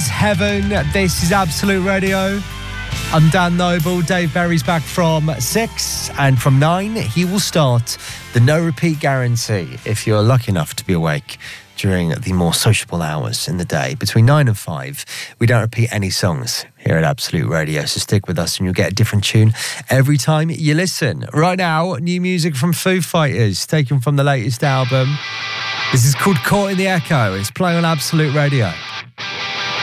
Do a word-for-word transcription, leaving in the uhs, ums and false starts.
is Heaven. This is Absolute Radio. I'm Dan Noble. Dave Berry's back from six, and from nine he will start the no repeat guarantee if you're lucky enough to be awake during the more sociable hours in the day. Between nine and five, we don't repeat any songs here at Absolute Radio, so stick with us and you'll get a different tune every time you listen. Right now, new music from Foo Fighters, taken from the latest album. This is called Caught in the Echo. It's playing on Absolute Radio.